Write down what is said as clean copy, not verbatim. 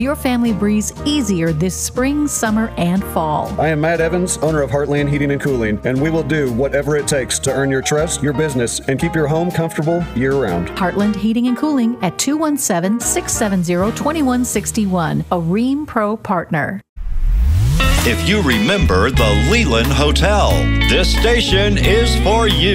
your family breathes easier this spring, summer, and fall. I am Matt Evans, owner of Heartland Heating and Cooling, and we will do whatever it takes to earn your trust, your business, and keep your home comfortable year-round. Heartland Heating and Cooling at 217-670-2161, a Rheem Pro partner. If you remember the Leland Hotel, this station is for you.